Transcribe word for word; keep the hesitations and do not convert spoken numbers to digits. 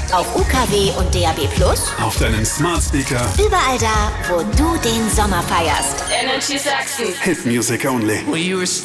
Auf U K W und D A B plus, auf deinem Smart Speaker, überall da, wo du den Sommer feierst. Energy Sachsen. Hit Music Only. Well, you were